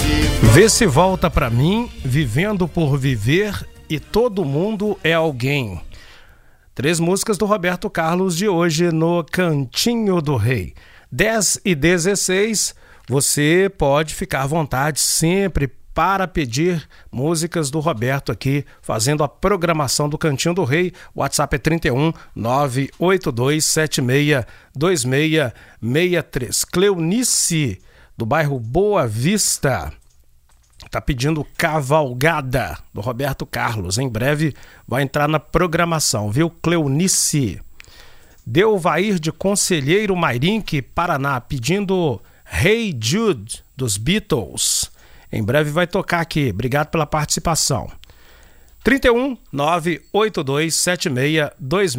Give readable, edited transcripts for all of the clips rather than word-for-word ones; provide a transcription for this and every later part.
Vê se volta pra mim, vivendo por viver e todo mundo é alguém. 3 músicas do Roberto Carlos de hoje no Cantinho do Rei. 10h16, você pode ficar à vontade sempre para pedir músicas do Roberto aqui, fazendo a programação do Cantinho do Rei. O WhatsApp é 31 98276 2663. Cleonice, do bairro Boa Vista, tá pedindo Cavalgada, do Roberto Carlos. Em breve vai entrar na programação, viu, Cleonice? Delvair de Conselheiro Mairinque, Paraná, pedindo Hey Jude, dos Beatles. Em breve vai tocar aqui. Obrigado pela participação. 31 98276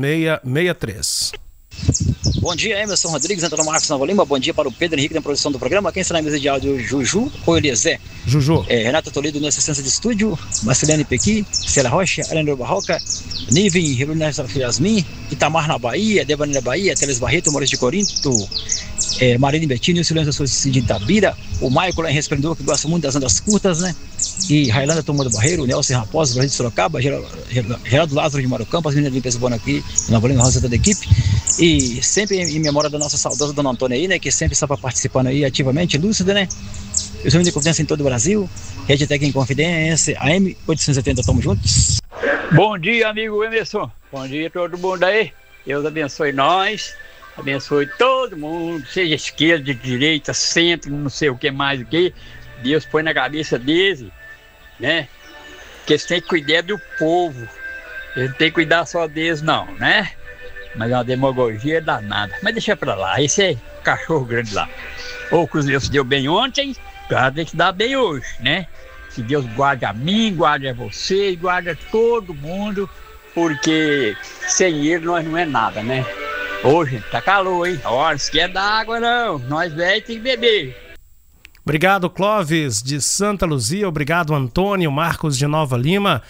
2663. Bom dia, Emerson Rodrigues, Antônio Marcos Nova Lima. Bom dia para o Pedro Henrique na produção do programa. Quem está na mesa de áudio, Juju ou Eliezer? Juju. Renata Toledo na assistência de estúdio, Marceliane Pequi, Cela Rocha, Helena Barroca, Niven, Rebulina Yasmin, Itamar na Bahia, Debani na Bahia, Teles Barreto, Maurício de Corinto, Marina Bettini, o Silêncio de Itabira, o Michael lá em Resplendor, que gosta muito das ondas curtas, né? E Railanda Tomou do Barreiro, Nelson Raposo, Brasil de Sorocaba, Geraldo Lázaro de Marocampo, as meninas de limpeza boa aqui, Nova Lima, Rosa da equipe. E sempre em memória da nossa saudosa Dona Antônia aí, né? Que sempre está participando aí ativamente, lúcida, né? Eu sou de Confidência em todo o Brasil, Rede Tec em Confidência, AM 870, tamo juntos. Bom dia, amigo Emerson. Bom dia a todo mundo aí. Deus abençoe nós, abençoe todo mundo, seja esquerda, direita, centro, não sei o que mais o que. Deus põe na cabeça deles, né? Que eles têm que cuidar do povo. Eles não têm que cuidar só deles, não, né? Mas é uma demagogia danada. Mas deixa pra lá, esse é cachorro grande lá. Ou o Cruzeiro se deu bem ontem, claro, tem que dar bem hoje, né? Que Deus guarde a mim, guarde a você, guarde a todo mundo, porque sem ele nós não é nada, né? Hoje tá calor, hein? Olha, se quer dar água não, nós velhos tem que beber. Obrigado, Clóvis de Santa Luzia. Obrigado, Antônio Marcos de Nova Lima.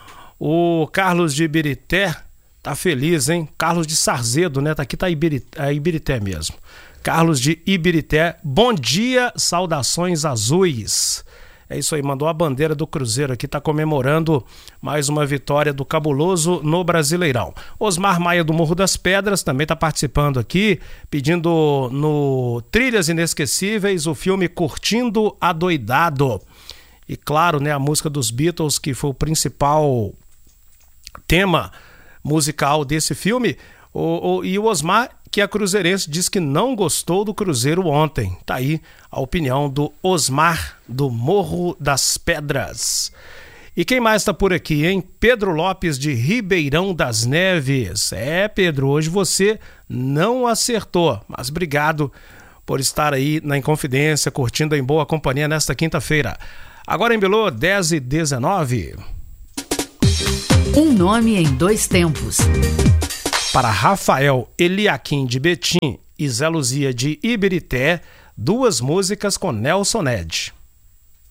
O Carlos de Ibirité tá feliz, hein? Carlos de Sarzedo, né? Aqui tá Ibirité mesmo. Carlos de Ibirité, bom dia, saudações azuis. É isso aí, mandou a bandeira do Cruzeiro aqui, tá comemorando mais uma vitória do Cabuloso no Brasileirão. Osmar Maia do Morro das Pedras também tá participando aqui, pedindo no Trilhas Inesquecíveis o filme Curtindo Adoidado. E claro, né, a música dos Beatles, que foi o principal tema musical desse filme. E o Osmar, que é cruzeirense, diz que não gostou do Cruzeiro ontem. Tá aí a opinião do Osmar do Morro das Pedras. E quem mais tá por aqui, hein? Pedro Lopes de Ribeirão das Neves. Pedro, hoje você não acertou, mas obrigado por estar aí na Inconfidência, curtindo em boa companhia nesta quinta-feira. Agora em Belô, 10h19. Um nome em 2 tempos. Para Rafael Eliakim de Betim e Zé Luzia de Ibirité, 2 músicas com Nelson Ned.